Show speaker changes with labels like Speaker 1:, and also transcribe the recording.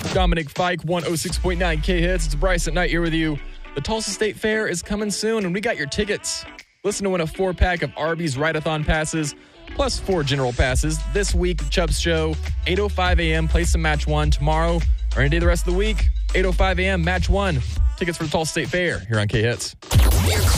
Speaker 1: Dominic Fike, 106.9 K-Hits. It's Bryce at night here with you. The Tulsa State Fair is coming soon, and we got your tickets. Listen to win a 4-pack of Arby's Ride-a-thon passes, plus 4 general passes. This week, Chubb's Show, 8:05 a.m., play some Match 1. Tomorrow, or any day the rest of the week, 8:05 a.m., Match 1. Tickets for the Tulsa State Fair here on K-Hits.